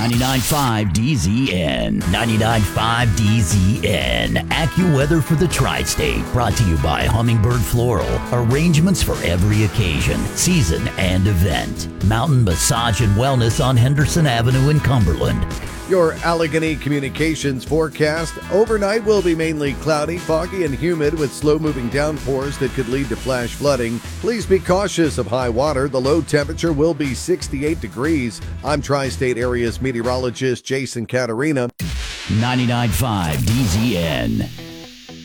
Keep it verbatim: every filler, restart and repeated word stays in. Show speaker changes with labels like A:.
A: ninety-nine point five D Z N. ninety-nine point five D Z N. AccuWeather for the Tri-State. Brought to you by Hummingbird Floral. Arrangements for every occasion, season, and event. Mountain Massage and Wellness on Henderson Avenue in Cumberland.
B: Your Allegheny Communications forecast. Overnight will be mainly cloudy, foggy, and humid with slow-moving downpours that could lead to flash flooding. Please be cautious of high water. The low temperature will be sixty-eight degrees. I'm Tri-State Area's meteorologist Jason Caterina.
A: ninety-nine point five D Z N.